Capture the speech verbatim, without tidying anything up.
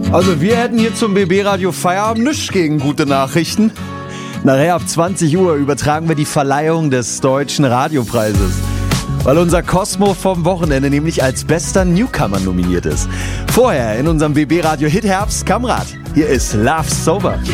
Also wir hätten hier zum B B-Radio Feierabend nichts gegen gute Nachrichten. Nachher ab zwanzig Uhr übertragen wir die Verleihung des Deutschen Radiopreises, weil unser Cosmo vom Wochenende nämlich als bester Newcomer nominiert ist. Vorher in unserem B B-Radio Hit Herbst Kamrat. Hier ist Love Sober.